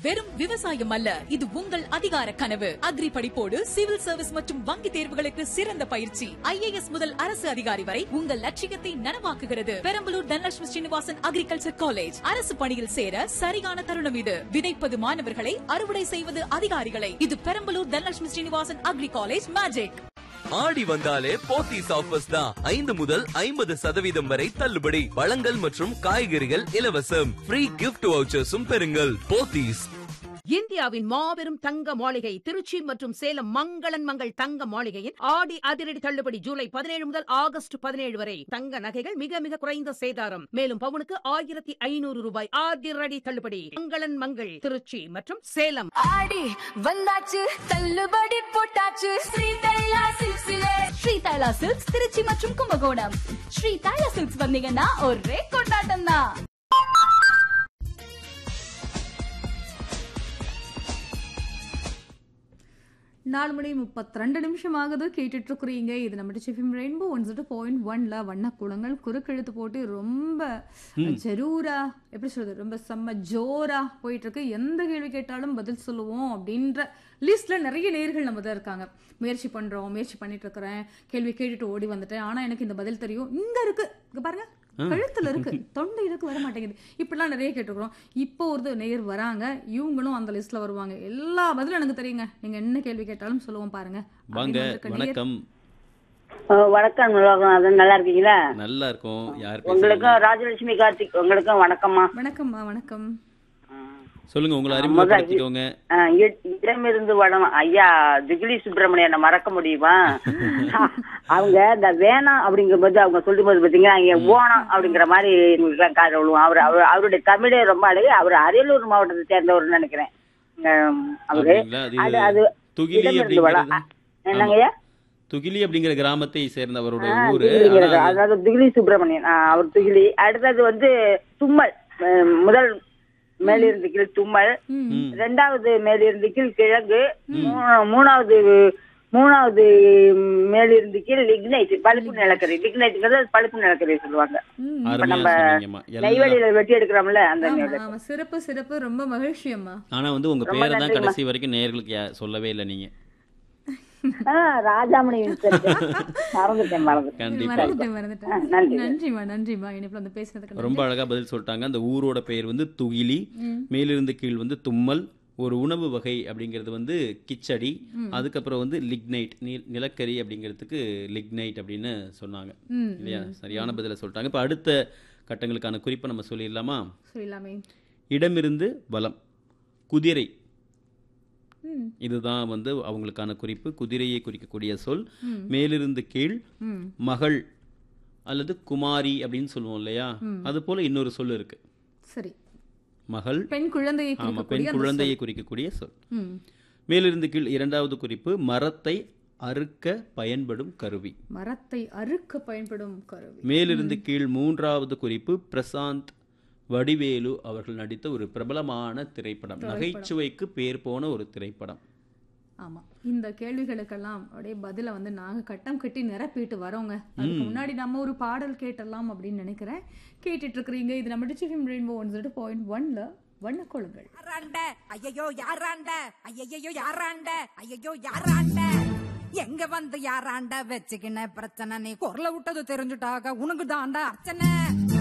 வெறும் விவசாயம் அல்ல, இது உங்கள் அதிகார கனவு. அக்ரி படிப்போடு சிவில் சர்வீஸ் மற்றும் வங்கி தேர்வுகளுக்கு சிறந்த பயிற்சி. IAS முதல் அரசு அதிகாரி வரை உங்கள் லட்சியத்தை நனவாக்குகிறது. Perambalur Dhanalakshmi Srinivasan agriculture college. அரசு பணியில் சேர சரியான தருணம் இது. விதைப்பது மாணவர்களை, அறுவடை செய்வது அதிகாரிகளை. இது Perambalur Dhanalakshmi Srinivasan agri college magic. ஆடி வந்தாலே போத்தீஸ் ஆஃபர்ஸ் தான். 5 முதல் 50% வரை தள்ளுபடி. பழங்கள் மற்றும் காய்கறிகள் இலவசம். ஃப்ரீ கிஃப்ட் வவுச்சர்ஸும் பெறுங்கள். போத்தீஸ். இந்தியாவின் மாபெரும் தங்க மாளிகை திருச்சி மற்றும் சேலம் மங்களன் மங்கள் தங்க மாளிகையின் ஆடி அதிரடி தள்ளுபடி ஜூலை 17 முதல் ஆகஸ்ட் 17 வரை. தங்க நகைகள் மிக மிக குறைந்த சேதாரம். மேலும் பவுனுக்கு 1500 ரூபாய் அதிரடி தள்ளுபடி. மங்களன் மங்கள் திருச்சி மற்றும் சேலம். ஆடி வந்தாச்சு, தள்ளுபடி போட்டாச்சு. ஸ்ரீ தைலா சில்க்ஸ்ல ஸ்ரீ தைலா சில்க்ஸ் திருச்சி மற்றும் கும்பகோணம். ஸ்ரீ தைலா சில்க்ஸ் வந்தீங்கன்னா ஒரே கொண்டாட்டம் தான். நாலு மணி 32 ஆகுது. கேட்டுட்டு இருக்கிறீங்க. இது நம்ம டிஃபிம் ரெயின்போ 102.1ல வண்ணக்குளங்கள் குறுக்கெழுத்து போட்டு ரொம்ப ஜரூரா, எப்படி சொல்றது, ரொம்ப செம்ம ஜோரா போயிட்டு இருக்கு. எந்த கேள்வி கேட்டாலும் பதில் சொல்லுவோம் அப்படின்ற லிஸ்ட்ல நிறைய நேர்கள் நம்ம தான் இருக்காங்க. முயற்சி பண்ணிட்டு இருக்கிறேன், கேள்வி கேட்டுட்டு ஓடி வந்துட்டேன், ஆனா எனக்கு இந்த பதில் தெரியும், இங்க இருக்கு, இங்க பாருங்க, கழுத்துல இருக்கு, தொண்டை இருக்கு, வர மாட்டேங்குது, இப்படிலாம் நிறைய கேட்டுக்கிறோம். இப்போ ஒரு நேர் வராங்க, இவங்களும் அந்த லிஸ்ட்ல வருவாங்க. எல்லா பதிலும் எனக்கு தெரியுங்க, நீங்க என்ன கேள்வி கேட்டாலும் சொல்லுவோம் பாருங்க. வாங்க. வணக்கம். வணக்கம், நல்லா இருக்கீங்களா? நல்லா இருக்கும். உங்களுக்கும் ராஜலட்சுமி கார்த்திக் உங்களுக்கும் வணக்கம்மா. வணக்கம்மா. வணக்கம். சொல்லுங்க, உங்களை அறிமுகப்படுத்திக்கோங்க. இடமிருந்து வடம் ஐயா ஜுகிலி சுப்பிரமணியனை மறக்க முடியுமா? அவங்க இந்த வேணாம் அப்படிங்கும்போது அவங்க சொல்லும் போது பாத்தீங்கன்னா இங்க ஓணம் அப்படிங்கிற மாதிரி எங்களுக்கு எல்லாம் காது விழுவோம். அவருடைய தமிழே ரொம்ப அழகு. அவர் அரியலூர் மாவட்டத்தை சேர்ந்தவர்னு நினைக்கிறேன். அவரு அது இடமிருந்து வடம் என்னங்கய்யா, துகிலி அப்படிங்கிற கிராமத்தை சேர்ந்தவருடைய ஊரு. அதாவது துகிலி சுப்பிரமணியன், அவர் துகிலி. அடுத்தது தும்மல், முதல் மேலிருந்து கீழ் தும்மல், இரண்டாவது மேலிருந்து கீழ் கிழங்கு, மூணாவது மேலிருந்து கீழ் லிக்னைட், பழுப்பு நிலக்கரி. லிக்னைட்ங்கிறது பழுப்பு நிலக்கரி சொல்லுவாங்க. நம்ம நெய்வேலியில வெட்டி எடுக்கிறோம்ல அந்த. சிறப்பு சிறப்பு, ரொம்ப மகிழ்ச்சி அம்மா. ஆனா உங்க பேரை தான் கடைசி வரைக்கும் நேயர்களுக்கு சொல்லவே இல்லை நீங்க. ராஜாமணி ரொம்ப அழகா பதில் சொல்லிட்டாங்க. அந்த ஊரோட பெயர் துகிலி, மேலிருந்து கீழ் தும்மல், ஒரு உணவு வகை அப்படிங்கிறது கிச்சடி, அதுக்கப்புறம் லிக்னைட், நிலக்கரி அப்படிங்கிறதுக்கு லிக்னைட் அப்படின்னு சொன்னாங்க இல்லையா? சரியான பதில சொல்லிட்டாங்க. இப்ப அடுத்த கட்டங்களுக்கான குறிப்பை நம்ம சொல்லிடலாமா? இடமிருந்து வலம், குதிரை, இதுதான் அவங்களுக்கான குறிப்பு. குதிரையை குறிக்கக்கூடிய சொல். மேலிருந்து கீழ் மகள் அல்லது குமாரி அப்படின்னு சொல்லுவோம் இல்லையா? அது போல இன்னொரு சொல் இருக்கு. சரி, மகள், பெண் குழந்தையை குறிக்கக்கூடிய சொல். மேலிருந்து கீழ் இரண்டாவது குறிப்பு மரத்தை அறுக்க பயன்படும் கருவி. மரத்தை அறுக்க பயன்படும் கருவி. மேலிருந்து கீழ் மூன்றாவது குறிப்பு பிரசாந்த் வடிவேலு அவர்கள் நடித்த ஒரு பிரபலமான திரைப்படம், நகைச்சுவைக்கு பேர் போன ஒரு திரைப்படம். ஆமா, இந்த கேள்விகளுக்கெல்லாம் அப்படியே பதில நாங்க கட்டம் கட்டி நிரப்பிட்டு வரோங்க. அதுக்கு முன்னாடி நம்ம ஒரு பாடல் கேட்டலாம் அப்படின்னு நினைக்கிறேன். கேட்டுட்டு இருக்கிறீங்க. இது நம்ம டிஃபிம் ரெயின்போ 102.1ல வண்ணக்கோளங்கள். ஐயோ யாராண்ட, ஐயோ யாராண்ட, ஐயோ யாராண்ட, எங்க யாராண்ட வச்சுக்கின பிரச்சனை, நீ குரல விட்டது தெரிஞ்சுட்டாக உனக்கு தாண்டா அர்ச்சனை.